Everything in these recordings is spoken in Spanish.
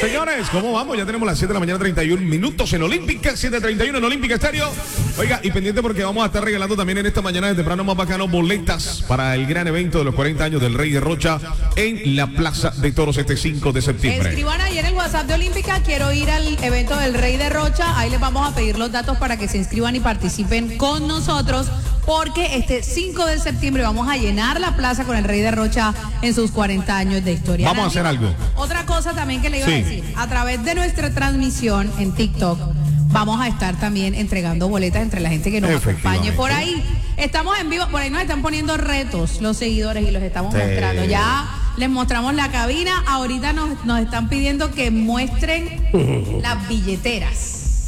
Señores, ¿cómo vamos? Ya tenemos las 7 de la mañana, 31 minutos en Olímpica, 7:31 en Olímpica Estéreo. Oiga, y pendiente porque vamos a estar regalando también en esta mañana de temprano más bacano boletas para el gran evento de los 40 años del Rey de Rocha en la Plaza de Toros este 5 de septiembre. Escriban ahí en el WhatsApp de Olímpica, quiero ir al evento del Rey de Rocha. Ahí les vamos a pedir los datos para que se inscriban y participen con nosotros, porque este 5 de septiembre vamos a llenar la plaza con el Rey de Rocha en sus 40 años de historia. Vamos a hacer algo. Otra cosa también que le iba a decir, a través de nuestra transmisión en TikTok, vamos a estar también entregando boletas entre la gente que nos acompañe por ahí. Estamos en vivo, por ahí nos están poniendo retos los seguidores y los estamos mostrando. Ya les mostramos la cabina, ahorita nos están pidiendo que muestren las billeteras.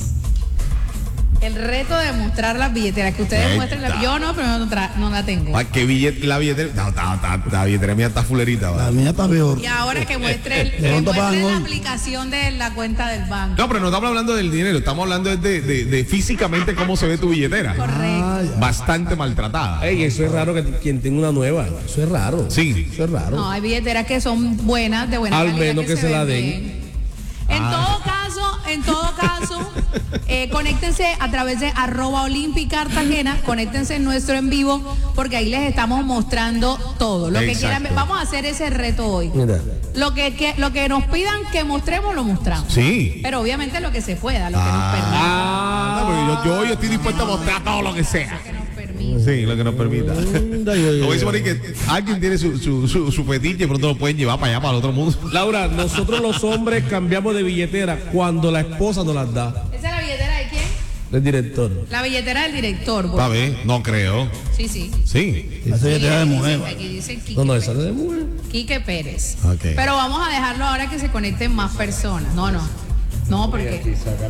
El reto de mostrar las billeteras, que ustedes muestren yo no, pero no la tengo. Ay, ¿qué billete? La billetera, la billetera mía está fulerita. La mía está peor. Y ahora que muestren la aplicación de la cuenta del banco. No, pero no estamos hablando del dinero, estamos hablando de físicamente cómo se ve tu billetera. Correcto. Bastante maltratada. Ey, eso es raro que quien tenga una nueva. Eso es raro. Sí. Eso es raro. No, hay billeteras que son buenas, de buena Al calidad. menos que se la den. Bien. En todo caso, conéctense a través de @Olímpica-Cartagena, conéctense en nuestro en vivo, porque ahí les estamos mostrando todo. Lo que quieran, vamos a hacer ese reto hoy. Mira. Lo que nos pidan que mostremos, lo mostramos. Sí. Pero obviamente lo que se pueda, lo que nos permita. No, yo hoy estoy dispuesto a mostrar todo lo que sea. Lo que nos permita. Sí, lo que nos permita. Como dice por ahí que alguien tiene su fetiche y pronto lo pueden llevar para allá, para el otro mundo. Laura, nosotros los hombres cambiamos de billetera cuando la esposa nos las da. ¿Esa es la billetera de quién? Del director. La billetera del director. ¿Está bien? No creo. Sí. Sí. Esa billetera de mujer. Aquí dice Quique No, esa Pérez. es de mujer. Quique Pérez. Ok. Pero vamos a dejarlo ahora que se conecten más personas. No, porque.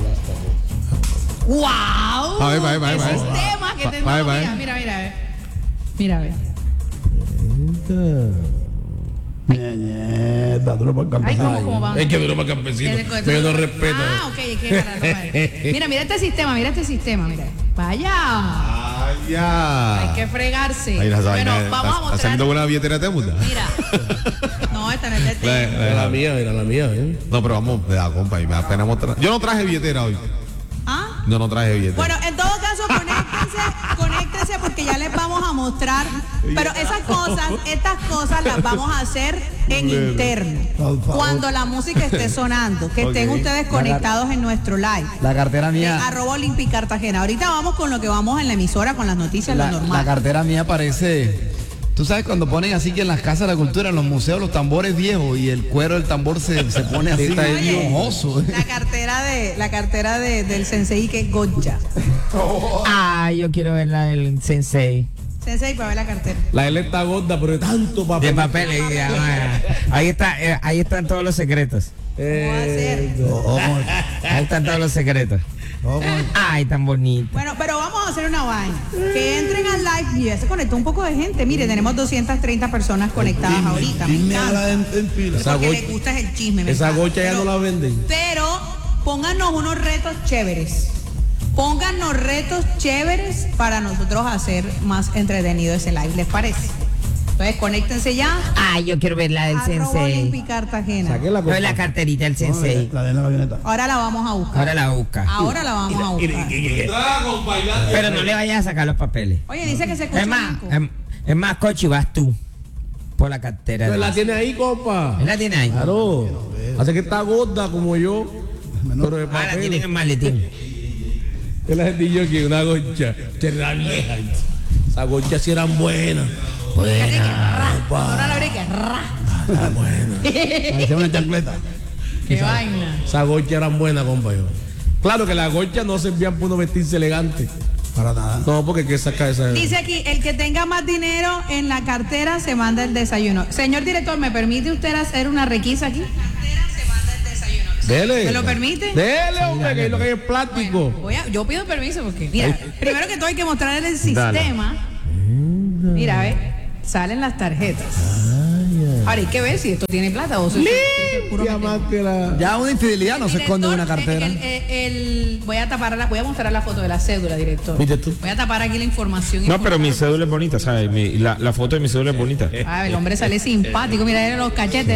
¡Wow! ¡Qué sistema! ¡Qué tecnología! Mira, a ver. Nieta, tú no puedes Ay, cantar. ¿cómo va? Es que tú no puedes campesino. Pero no respeto. Ok, es que mira este sistema, mira. Vaya. Hay que fregarse. Ahí Bueno, vamos a mostrar. haciendo buena billetera de muda. Mira. No, esta no es de ti. Era la mía. No, pero vamos, compa, y me da pena mostrar. Yo no traje billetera hoy. ¿Ah? Yo no traje billetera. Bueno, en todo caso, conéctense porque ya les vamos a mostrar. Pero estas cosas las vamos a hacer en interno. Cuando la música esté sonando, que estén ustedes conectados en nuestro live. La cartera mía. @Olímpica Cartagena. Ahorita vamos con lo que vamos en la emisora, con las noticias, lo normal. La cartera mía parece. Tú sabes cuando ponen así que en las casas de la cultura, en los museos, los tambores viejos y el cuero del tambor se pone así, está esponjoso. La cartera del sensei, que es Goya. Yo quiero ver la del sensei. Sensei, para ver la cartera. La L está gorda, pero de tanto papel. De papel. Ahí están todos los secretos. ¿Cómo va a ser? Ahí están todos los secretos. Ay, tan bonito. Bueno, pero vamos a hacer una vaina. Que entren al live y ya se conectó un poco de gente. Mire, tenemos 230 personas conectadas ahorita. Me encanta. Porque les gusta el chisme. Esa gocha ya no la venden. Pero pónganos unos retos chéveres. Pónganos retos chéveres para nosotros hacer más entretenido ese live. ¿Les parece? Entonces, conéctense ya. Yo quiero ver la del sensei. Olímpica Cartagena. Saqué la No, la carterita del sensei. La de la avioneta. Ahora la vamos a buscar. Ahora la busca. Ahora la vamos a buscar. Pero no le vayas a sacar los papeles. Oye, dice que se escucha. Es más, Cochi, vas tú por la cartera. Pues la tiene ahí, compa. ¿Él la tiene ahí? Claro. Hace que está gorda como yo. Pero de La papel. tiene en el maletín. Es la gente yo que una gocha. Era vieja. Esas gochas sí eran buenas. Ahora la abrí que Parecía una chancleta. qué vaina. Esas gochas eran buenas, compa. Claro que las gochas no servían para uno vestirse elegante. Para nada. No, porque hay que sacar esa. Dice aquí, el que tenga más dinero en la cartera se manda el desayuno. Señor director, ¿me permite usted hacer una requisa aquí? Dele. ¿Me lo permite? Dele, hombre, que es lo que es plástico. Yo pido permiso porque, mira, primero que todo hay que mostrarle el sistema. Mira, salen las tarjetas. Ahora hay que ver si esto tiene plata o si es puro mentira. Ya una infidelidad no se esconde en una Director, cartera. voy a mostrar la foto de la cédula, director. ¿Viste tú? Voy a tapar aquí la información. No, pero mi cédula es bonita, ¿sabes? La foto de mi cédula es bonita. El hombre sale simpático, mira los cachetes, ¿ves?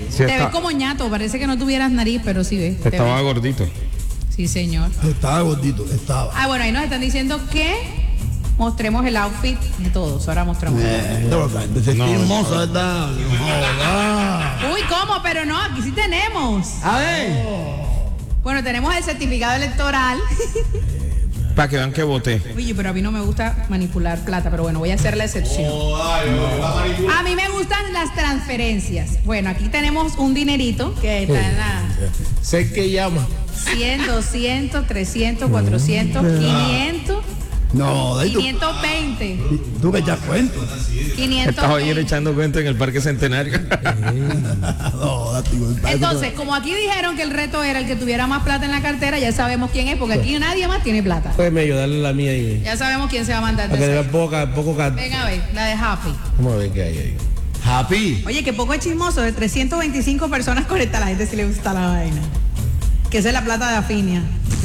Te ves como ñato, parece que no tuvieras nariz, pero sí ves. Estaba gordito. Sí, señor. Estaba gordito, estaba. Ah, bueno, ahí nos están diciendo que mostremos el outfit de todos. Ahora mostramos. Hermosa, ¿verdad? Uy, ¿cómo? Pero no, aquí sí tenemos. A ver. Bueno, tenemos el certificado electoral. Para que vean que voté. Oye, pero a mí no me gusta manipular plata, pero bueno, voy a hacer la excepción. A mí me gustan las transferencias. Bueno, aquí tenemos un dinerito que está en la... Sé que llama. 100, 200, 300, 400, 500. No, de ahí 520. tú me echas cuento. 500. Estaba ayer echando cuenta en el Parque Centenario. No, Entonces, como aquí dijeron que el reto era el que tuviera más plata en la cartera, ya sabemos quién es, porque aquí nadie más tiene plata. Pues medio, darle la mía ahí. Ya sabemos quién se va a mandar. Para que le vean poco Venga a ver, la de Happy. Vamos a ver qué hay ahí. Happy. Oye, que poco es chismoso, de 325 personas conectadas, a la gente sí le gusta la vaina. Que esa es la plata de Afinia.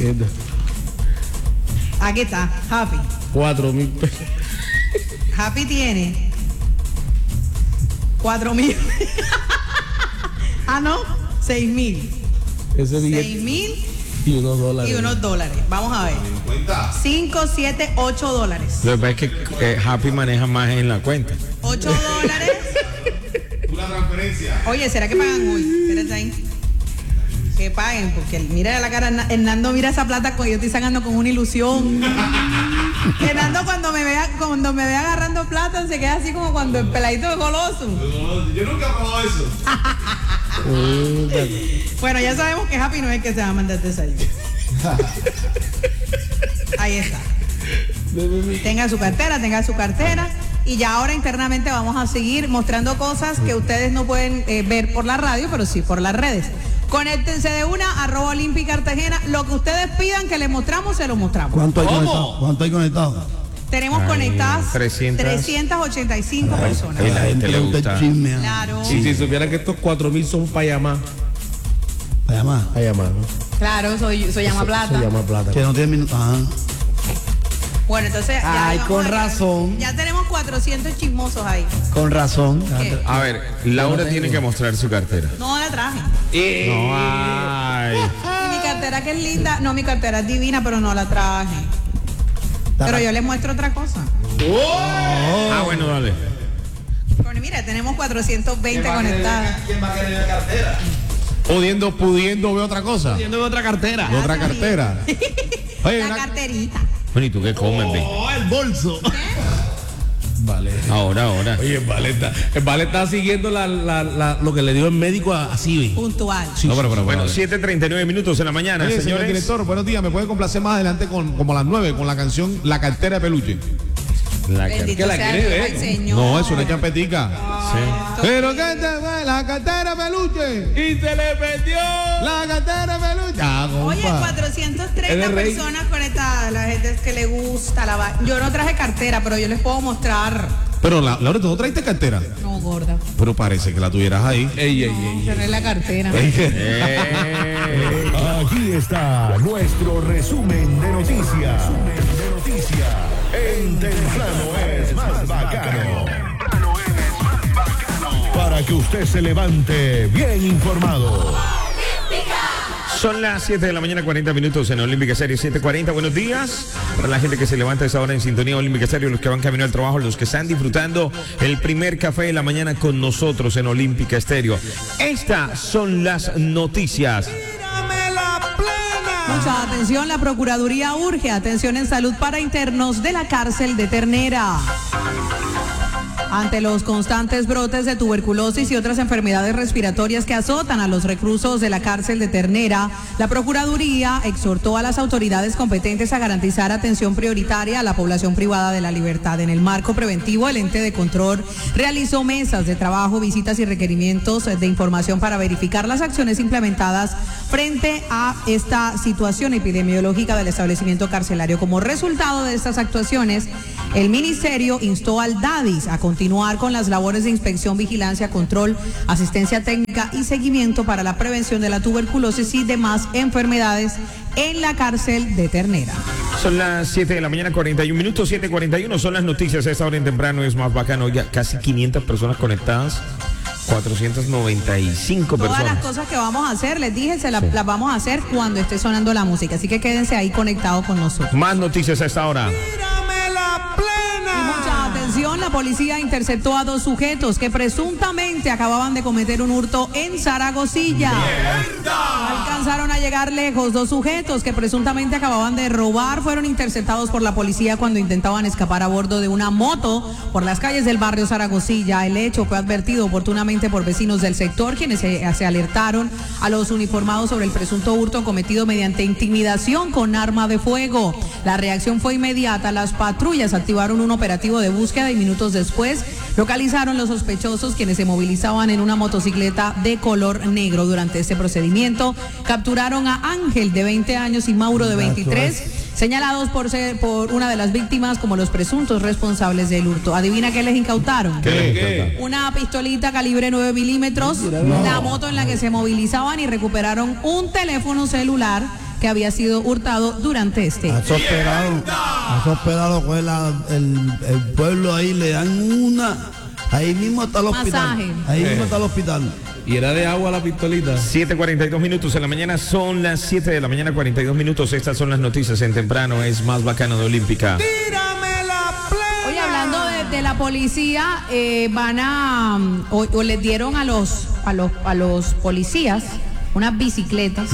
Aquí está, Happy. 4,000 pesos. Happy tiene 4,000. Ah, no, 6,000. Ese billete. 6,000 Y unos dólares. y unos dólares. Vamos a ver. 5, 7, 8 dólares. Lo que pasa es que Happy maneja más en la cuenta. 8 dólares. Una transferencia. Oye, ¿será que pagan hoy? Espérate ahí. Que paguen, porque mira la cara, Hernando mira esa plata, yo estoy sacando con una ilusión. Hernando cuando me vea agarrando plata se queda así como cuando el peladito de goloso. Yo nunca he probado eso. Bueno, ya sabemos que Happy no es el que se va a mandar desayuno. Ahí está. Tenga su cartera. Y ya ahora internamente vamos a seguir mostrando cosas que ustedes no pueden ver por la radio, pero sí por las redes. Conéctense de una, @OlimpiCartagena. Lo que ustedes pidan que les mostramos, se lo mostramos. ¿Cuánto hay conectado? Tenemos conectadas 300. 385 personas. Y la gente le gusta. Chisme. Claro. Y si supieran que estos 4,000 son para llamar. Para llamar. Para llamar, ¿no? Claro, soy llama plata. Se llama plata. Que no tiene minutos. Ajá. Bueno, entonces ya Ay, vamos con a llegar. razón. Ya tenemos 400 chismosos ahí. Con razón. ¿Qué? A ver, Laura tiene que mostrar su cartera. No la traje. No, ay. Y mi cartera que es linda. No, mi cartera es divina, pero no la traje. Pero yo les muestro otra cosa. Ah, bueno, dale. Bueno, mira, tenemos 420 conectadas. ¿Quién va a querer la cartera? Pudiendo ver otra cosa. Yendo de otra cartera. De otra cartera. Oye, La carterita. Bueno, ¿y tú qué comes, ve? Oh, el bolso. Vale. Ahora. Oye, el Vale está siguiendo lo que le dio el médico a Civi. Puntual. No, pero, Bueno, 7:39 minutos en la mañana, Oye, señor señores. director, buenos días. ¿Me puede complacer más adelante como a las 9 con la canción La Cartera de Peluche? La Bendito que la sea quiere Dios, ver. ay, Señor. No, es una champetica. Sí. Pero que te fue la cartera de peluche. Y se le perdió. La cartera de peluche. Ah, Oye, compa. 430 Es de rey. personas conectadas. La gente es que le gusta la vaina. Yo no traje cartera, pero yo les puedo mostrar. Pero Laura, ¿tú no traiste cartera? No, gorda. Pero parece que la tuvieras ahí. Ey. No es la cartera. Aquí está nuestro resumen de noticias. En Temprano es más bacano. Para que usted se levante bien informado. Son las 7 de la mañana, 40 minutos en Olímpica Serie 7:40. Buenos días para la gente que se levanta a esa hora en sintonía Olímpica Serie, los que van camino al trabajo, los que están disfrutando el primer café de la mañana con nosotros en Olímpica Estéreo. Estas son las noticias. Mucha atención, la Procuraduría urge atención en salud para internos de la cárcel de Ternera. Ante los constantes brotes de tuberculosis y otras enfermedades respiratorias que azotan a los reclusos de la cárcel de Ternera, la Procuraduría exhortó a las autoridades competentes a garantizar atención prioritaria a la población privada de la libertad. En el marco preventivo, el ente de control realizó mesas de trabajo, visitas y requerimientos de información para verificar las acciones implementadas frente a esta situación epidemiológica del establecimiento carcelario. Como resultado de estas actuaciones, el ministerio instó al DADIS a continuar con las labores de inspección, vigilancia, control, asistencia técnica y seguimiento para la prevención de la tuberculosis y demás enfermedades en la cárcel de Ternera. Son las 7 de la mañana, 41 minutos, 7:41. Son las noticias a esta hora en temprano. Es más bacano. Ya casi 500 personas conectadas. 495 Todas personas. las cosas que vamos a hacer, les dije, las vamos a hacer cuando esté sonando la música. Así que quédense ahí conectados con nosotros. Más noticias a esta hora. Y mucha atención, la policía interceptó a 2 sujetos que presuntamente acababan de cometer un hurto en Zaragozilla. Alcanzaron a llegar lejos. 2 sujetos que presuntamente acababan de robar fueron interceptados por la policía cuando intentaban escapar a bordo de una moto por las calles del barrio Zaragozilla. El hecho fue advertido oportunamente por vecinos del sector, quienes se alertaron a los uniformados sobre el presunto hurto cometido mediante intimidación con arma de fuego. La reacción fue inmediata. Las patrullas activaron un operativo de búsqueda y minutos después localizaron los sospechosos, quienes se movilizaban en una motocicleta de color negro. Durante este procedimiento capturaron a Ángel, de 20 años, y Mauro, de 23, señalados por una de las víctimas como los presuntos responsables del hurto. ¿Adivina qué les incautaron? ¿Qué? Una pistolita calibre 9 milímetros, la moto en la que se movilizaban, y recuperaron un teléfono celular que había sido hurtado durante este. A esos pelados, pues, el pueblo ahí le dan una. Ahí mismo está el hospital. Masaje. Ahí mismo está el hospital. Y era de agua la pistolita. 7:42 minutos en la mañana, son las 7 de la mañana, 42 minutos. Estas son las noticias en temprano. Es más bacano de Olímpica. Oye, hablando de la policía, van a o les dieron a los policías unas bicicletas,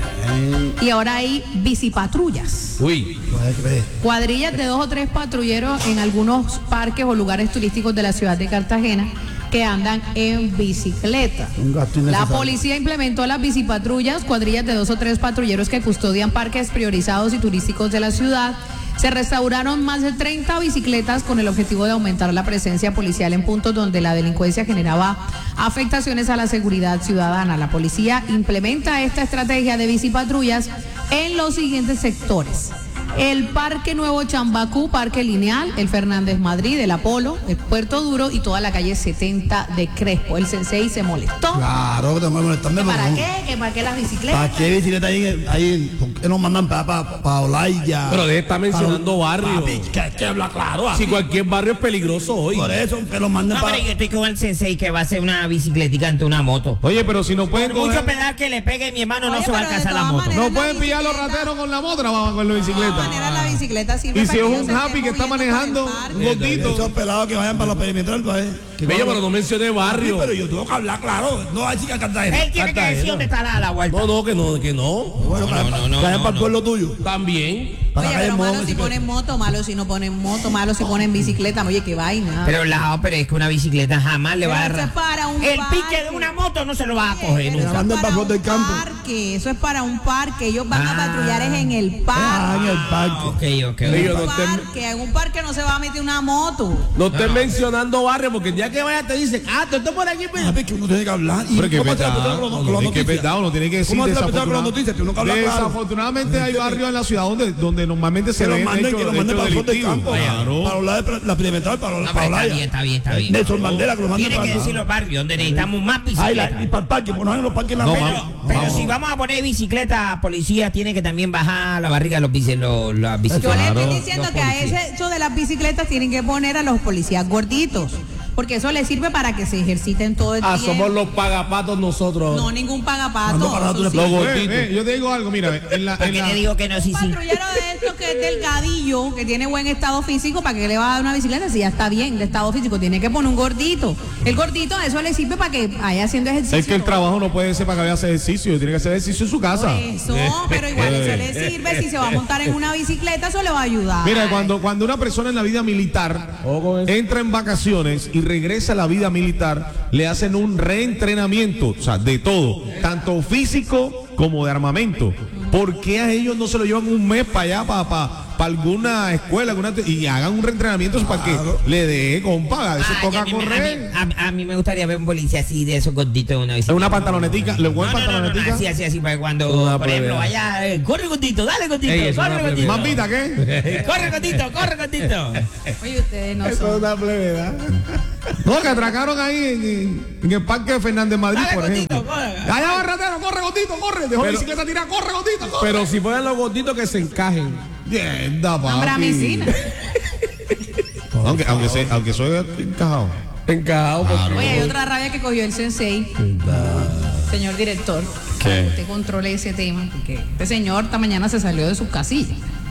y ahora hay bicipatrullas. Uy. Cuadrillas de 2 o 3 patrulleros en algunos parques o lugares turísticos de la ciudad de Cartagena que andan en bicicleta. Un gasto La innecesario. policía implementó las bicipatrullas, cuadrillas de 2 o 3 patrulleros que custodian parques priorizados y turísticos de la ciudad. Se restauraron más de 30 bicicletas con el objetivo de aumentar la presencia policial en puntos donde la delincuencia generaba afectaciones a la seguridad ciudadana. La policía implementa esta estrategia de bicipatrullas en los siguientes sectores: el Parque Nuevo Chambacú, Parque Lineal, el Fernández Madrid, el Apolo, el Puerto Duro y toda la calle 70 de Crespo. El sensei se molestó. Claro, que te voy a molestarme. ¿Para qué? ¿Que para qué las bicicletas? ¿Para qué bicicleta ahí? ¿Por qué nos mandan para Olaya? Pero deje estar mencionando barrios. Papi, que habla claro. Si cualquier barrio es peligroso hoy. Por eso, que nos mandan No, para... pero yo estoy con el sensei que va a hacer una bicicletica ante una moto. Oye, pero si no pueden Por mucho coger, pedal que le pegue mi hermano, no Oye, se va a pero de alcanzar la todas moto. maneras, no pueden pillar los bicicleta. rateros con la moto, trabajan con la De bicicleta. todas maneras, la bicicleta sirve Y para si que es ellos un se estén happy que está moviendo por el manejando parque. un gordito. Esos pelados que vayan para la perimetral, pues. Bello, pero no mencioné barrio. Pero yo tengo que hablar claro. No, así que Cartagena. Él tiene que decir dónde está la vuelta. No, que no. Bueno, vayan para el pueblo tuyo. También. Para Oye, la calle pero malo Mohón, si ponen moto, malo si no ponen moto, malo si ponen bicicleta. Oye, qué vaina. Pero es que una bicicleta jamás le va a Pero eso dar. es para un El parque. pique de una moto no se lo va a coger Pero nunca. eso Manden es para para Flor del un Campo. parque, eso es para un parque. Ellos van a Ah. patrullar es en el parque. En el parque. Ok. Bello, no Un estén, parque, en un parque no se va a meter una moto. no estén mencionando barrio, porque el día que vaya te dicen, tú estás por aquí, pero. Papi, que uno tiene que hablar. ¿Y Pero que cómo te verdad, la con las es que es noticias? verdad, uno tiene que decir ¿Cómo te la con las desafortunadamente. noticias? Tú no que hablas claro. Desafortunadamente hay barrios en la ciudad donde normalmente se Que los ven manden, hechos que los manden para el Flor del delictivos. Campo. Claro. Para hablar de la perimetral, para No, pero Olaya. está bien. Nelson Mandela, que lo manden Tiene para que decir los barrios donde necesitamos más bicicletas. y para el parque, porque no hay los parques en la No, feria. Pero si vamos a poner bicicleta, policía tiene que también bajar la barriga de las bicicletas. Yo Claro. le estoy diciendo que a ese hecho de las bicicletas tienen que poner a los policías gorditos, porque eso les sirve para que se ejerciten todo el tiempo. Somos los pagapatos nosotros. No, ningún pagapato. Ando para eso tú, sí. Los gorditos. Yo te digo algo, mira, ¿Por qué le digo que no? Sí. Un patrullero de estos que es delgadillo, que tiene buen estado físico, ¿para qué le va a dar una bicicleta? Si ya está bien de estado físico, tiene que poner un gordito. El gordito a eso le sirve para que vaya haciendo ejercicio. es que el trabajo no puede ser para que vaya a hacer ejercicio, tiene que hacer ejercicio en su Por casa. eso, pero igual eso le sirve. Si se va a montar en una bicicleta, eso le va a ayudar. Mira, cuando una persona en la vida militar entra en vacaciones y regresa a la vida militar, le hacen un reentrenamiento, o sea, de todo, tanto físico como de armamento. ¿Por qué a ellos no se lo llevan un mes para allá, para alguna escuela, y hagan un reentrenamiento para que le dé, compa, a veces toca correr? A mí me gustaría ver un policía así de esos gorditos en una Es bicicleta. una pantalonetica, le ponen pantalonetica. Así, para que cuando, Una por ejemplo, plebea. vaya, corre gordito, dale gordito, Ey, eso es corre una gordito. Mambita, ¿qué? Corre gordito. Oye, ustedes no son. una plevedad. No, que atracaron ahí en el parque de Fernández Madrid, Dale, por gordito, ejemplo. corre. Allá va ratero, corre, gordito, corre. Dejó la Pero- bicicleta tirada, corre, gordito, corre. Pero si fueran los gorditos que se encajen. Mierda, papi. Hombre, a medicina. Aunque soy encajado. Encajado. Oye, hay otra rabia que cogió el sensei, señor director. Para que usted controle ese tema, porque este señor esta mañana se salió de su casilla.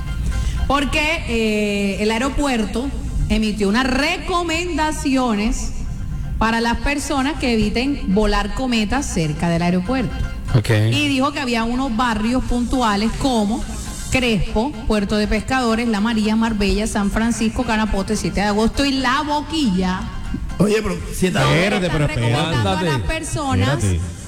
Porque el aeropuerto emitió unas recomendaciones para las personas que eviten volar cometas cerca del aeropuerto. Y dijo que había unos barrios puntuales como Crespo, Puerto de Pescadores, La María, Marbella, San Francisco, Canapote, 7 de agosto y La Boquilla. Oye, pero si está verde, pero recomendando a las personas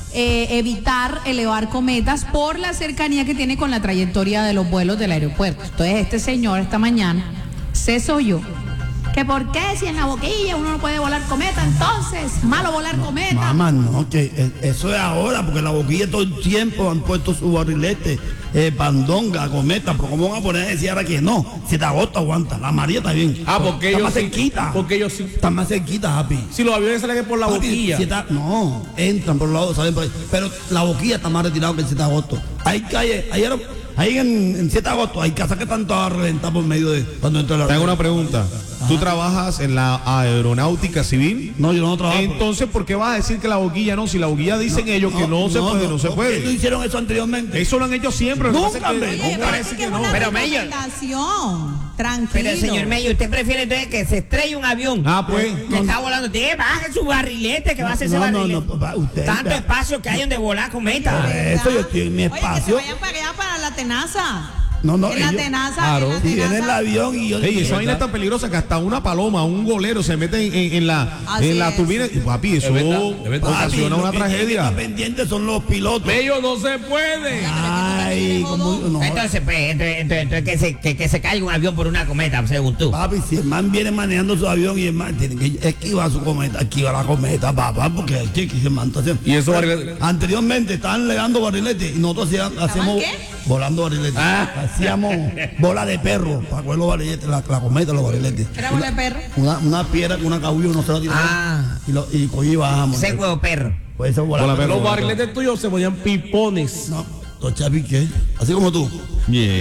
evitar elevar cometas por la cercanía que tiene con la trayectoria de los vuelos del aeropuerto. Entonces este señor esta mañana se soyó que por qué si en La Boquilla uno no puede volar cometa, entonces malo volar cometa. Mamá, no, que eso es ahora, porque en La Boquilla todo el tiempo han puesto su barrilete, pandonga, cometa, pero ¿cómo van a poner a decir ahora que no? 7 de agosto aguanta, La María está bien. Porque está ellos más sí, cerquita. porque ellos sí. Están más cerquita, Happy. Si los aviones salen por La Boquilla. No, entran por el lado, salen por ahí. Pero La Boquilla está más retirado que el 7 de agosto. Hay calles, ahí en 7 de agosto hay casas que están todas reventadas por medio de cuando entra la. Te hago una pregunta. ¿Tú trabajas en la aeronáutica civil? No, yo no trabajo. Entonces, ¿por qué vas a decir que La Boquilla no? Si La Boquilla dicen ellos que no se puede, no se puede. ¿Por qué no hicieron eso anteriormente? Eso lo han hecho siempre. Nunca, parece que no. Pero Mello, tranquilo. pero señor Mello, ¿usted prefiere entonces que se estrelle un avión? Pues. Que está volando. Tiene baje su barrilete, que va a hacer ese barrilete. Usted, Tanto espacio que hay donde volar cometa. Eso yo estoy en mi espacio. Oye, que se vayan para allá, para la tenaza. No, en la tenaza. Claro. Si viene el avión y yo. Ey, esa vaina es tan peligrosa que hasta una paloma, un golero se mete en la turbina. Y, papi, eso ocasiona una tragedia. Los pendientes son los pilotos. Mello no se puede. Ay, no. Entonces, pues, entonces que se caiga un avión por una cometa, según tú. Papi, si el man viene manejando su avión y el man tiene que esquivar su cometa, esquivar la cometa, papá, porque el que el man está haciendo. Y eso barrilete. Anteriormente estaban legando barriletes y nosotros hacíamos volando barriletes. Hacíamos bola de perro para coger los barriletes, la cometa, los barriletes. ¿Era bola de perro? Una piedra con una cabulla, no se la tiramos. Y cogí y bajamos. Ese huevo perro. Pues eso bola de perro. Los barriletes tuyos se ponían pipones. No, los chapi, ¿qué? Así como tú. Oye,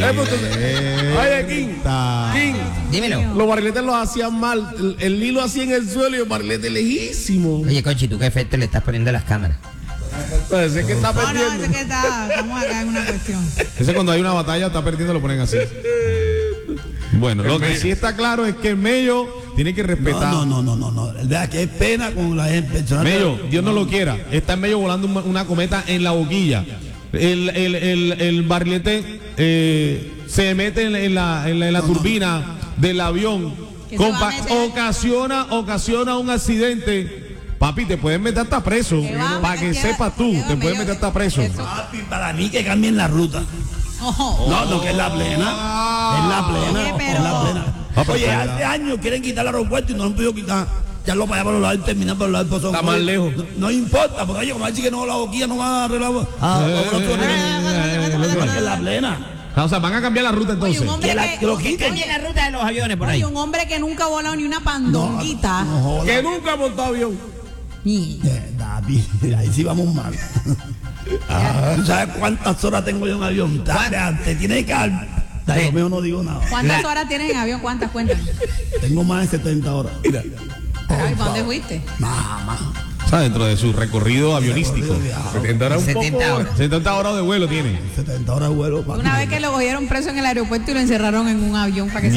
King, Dímelo. los barriletes los hacían mal. El hilo así en el suelo y el barrilete lejísimo. Oye, Conchi, ¿tú qué efecto le estás poniendo a las cámaras? Ese que está perdiendo. No, ese que está. Estamos acá en una cuestión. Ese cuando hay una batalla está perdiendo lo ponen así. Bueno, lo que sí está claro es que el Mello tiene que respetar. No. Vea que es pena con la gente. Mello, Dios no lo quiera. Está en Mello volando una cometa en La Boquilla. El barrilete se mete en la turbina del avión. Ocasiona un accidente. Papi, te pueden meter hasta preso. Para que sepas tú, te pueden meter hasta preso. Papi, para mí que cambien la ruta. No, que es la plena. Es la plena. Oye, hace años quieren quitar el aeropuerto y no lo han podido quitar. Ya lo para allá para los lados y terminar para los lados del Pozón. Está más lejos. No importa, porque oye, como decir que no, La Boquilla no va a arreglar. Es la plena. O sea, van a cambiar la ruta entonces. Oye, un hombre Que cambien la ruta de los aviones por ahí. Oye, un hombre que nunca ha volado ni una pandonguita. Que nunca ha montado avión. David, ahí sí vamos mal. ¿Tú sabes cuántas horas tengo yo en avión? Te tienes que dar. Lo mío no digo nada. ¿Cuántas horas tienes en avión? ¿Cuántas? Cuéntame. Tengo más de 70 horas. Mira. ¿Para dónde fuiste? Nada más. O sea, dentro de su recorrido avionístico. 70 horas de vuelo tiene. 70 horas de vuelo. Una vez que lo cogieron preso en el aeropuerto y lo encerraron en un avión para que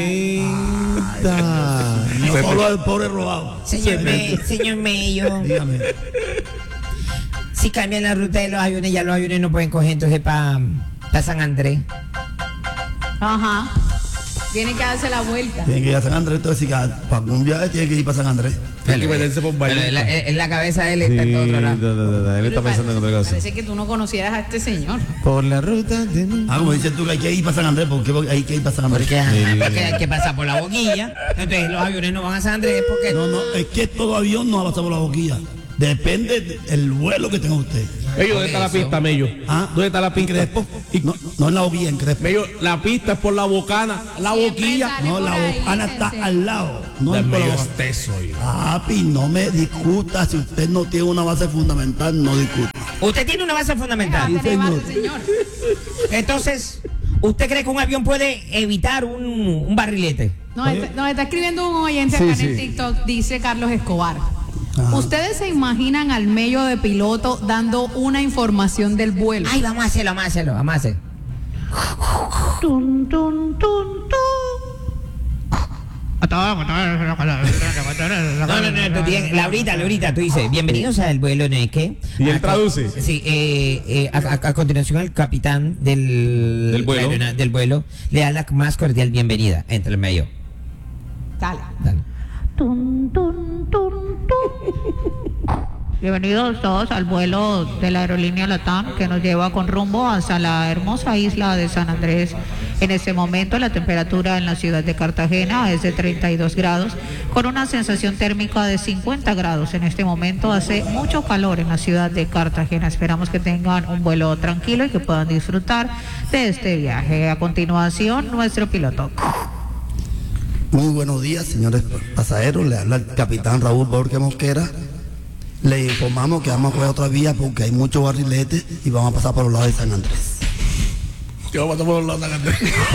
No solo el pobre robado. Señor Mello. Dígame. Si cambian la ruta de los aviones, ya los aviones no pueden coger entonces para San Andrés. Ajá. Tienen que darse la vuelta. Tienen que ir a San Andrés, entonces para un viaje tiene que ir para San Andrés. Tiene que meterse por baile. En la cabeza de él está en todo otro lado. Él está pensando en otra cosa. Parece que tú no conocieras a este señor. Por la ruta de... Como dices tú que hay que ir para San Andrés, ¿por qué hay que ir para San Andrés? Porque hay que pasar por La Boquilla. Entonces los aviones no van a San Andrés porque... No, es que todo avión no va a pasar por La Boquilla. Depende del vuelo que tenga usted. Mello, ¿dónde está la pista, Mello? ¿Dónde está la pista? Crespo. No en La Boquilla, en Crespo. Mello, la pista es por La Bocana. La Boquilla. No, La Bocana está al lado. No es por La Bocana. Papi, no me discuta. Si usted no tiene una base fundamental, no discuta. Usted tiene una base fundamental. Señor. Entonces, ¿usted cree que un avión puede evitar un barrilete? Nos está escribiendo un oyente acá en el TikTok, dice Carlos Escobar. Ajá. ¿Ustedes se imaginan al medio de piloto dando una información del vuelo? Ay, vamos a hacerlo. Tun, tun, tun, tun. No, Laurita, tú dices, bienvenidos al vuelo, ¿no es qué? ¿Y él traduce? Sí, a continuación el capitán del vuelo le da la más cordial bienvenida entre el medio. Dale. Tun, tun, tun, tun. Bienvenidos todos al vuelo de la aerolínea LATAM que nos lleva con rumbo hacia la hermosa isla de San Andrés. En este momento la temperatura en la ciudad de Cartagena es de 32 grados con una sensación térmica de 50 grados. En este momento hace mucho calor en la ciudad de Cartagena. Esperamos que tengan un vuelo tranquilo y que puedan disfrutar de este viaje. A continuación, nuestro piloto. Muy buenos días, señores pasajeros. Le habla el capitán Raúl Borges Mosquera. Le informamos que vamos a coger otra vía porque hay muchos barriletes y vamos a pasar por los lados de San Andrés. ¿Qué vamos a pasar por los lados de San Andrés?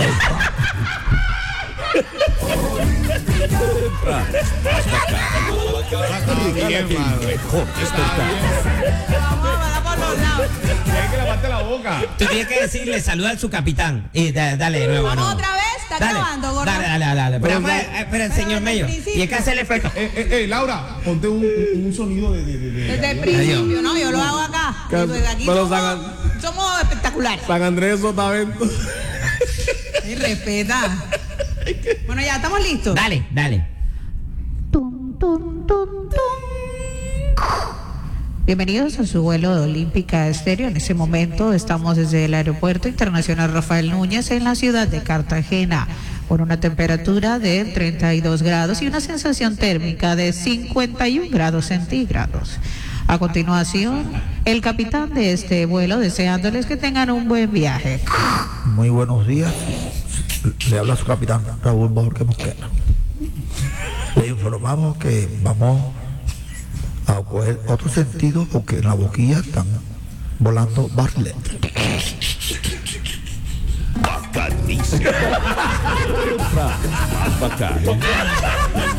Tú tienes que decirle, saluda a su capitán. Y dale de nuevo. Vamos otra vez, está grabando, gordo. Dale. Pero señor Mello, y hay que hacer el efecto. Laura, ponte un sonido desde el principio, ¿no? Yo lo hago acá. Aquí somos espectaculares. San Andrés Sotavento. Y respeta. Bueno, ya estamos listos. Dale. Tum, tum, tum, tum. Bienvenidos a su vuelo de Olímpica Estéreo. En este momento estamos desde el Aeropuerto Internacional Rafael Núñez en la ciudad de Cartagena, con una temperatura de 32 grados y una sensación térmica de 51 grados centígrados. A continuación, el capitán de este vuelo deseándoles que tengan un buen viaje. Muy buenos días. Le habla su capitán Raúl Borges Mosquera. Le informamos que vamos a coger otro sentido porque en la boquilla están volando barriletes. Bacanísimo. Bacán.